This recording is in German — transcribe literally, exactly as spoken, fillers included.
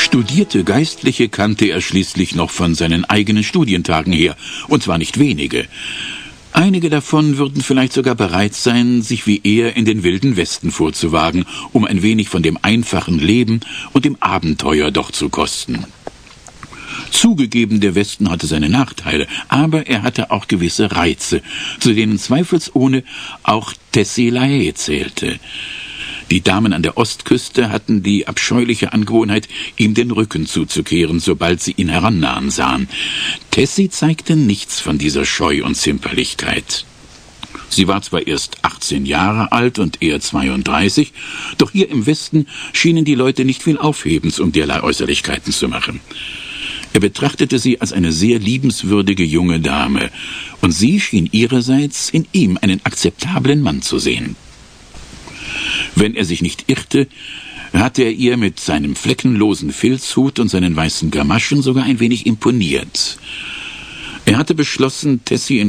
Studierte Geistliche kannte er schließlich noch von seinen eigenen Studientagen her, und zwar nicht wenige. Einige davon würden vielleicht sogar bereit sein, sich wie er in den wilden Westen vorzuwagen, um ein wenig von dem einfachen Leben und dem Abenteuer doch zu kosten. Zugegeben, der Westen hatte seine Nachteile, aber er hatte auch gewisse Reize, zu denen zweifelsohne auch Tessy-la-Haye zählte. Die Damen an der Ostküste hatten die abscheuliche Angewohnheit, ihm den Rücken zuzukehren, sobald sie ihn herannahen sahen. Tessy zeigte nichts von dieser Scheu und Zimperlichkeit. Sie war zwar erst achtzehn Jahre alt und er zweiunddreißig, doch hier im Westen schienen die Leute nicht viel Aufhebens um derlei Äußerlichkeiten zu machen. Er betrachtete sie als eine sehr liebenswürdige junge Dame, und sie schien ihrerseits in ihm einen akzeptablen Mann zu sehen. Wenn er sich nicht irrte, hatte er ihr mit seinem fleckenlosen Filzhut und seinen weißen Gamaschen sogar ein wenig imponiert. Er hatte beschlossen, Tessy in